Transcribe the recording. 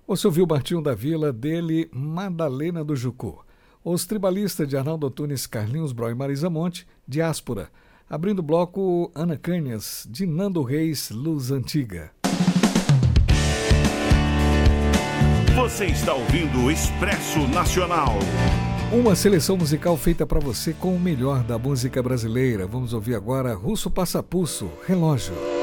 Você ouviu Martinho da Vila, dele Madalena do Jucu. Os Tribalistas de Arnaldo Antunes, Carlinhos Brau e Marisa Monte, Diáspora. Abrindo o bloco, Ana Canhas, de Nando Reis, Luz Antiga. Você está ouvindo o Expresso Nacional. Uma seleção musical feita para você com o melhor da música brasileira. Vamos ouvir agora Russo Passapulso, Relógio.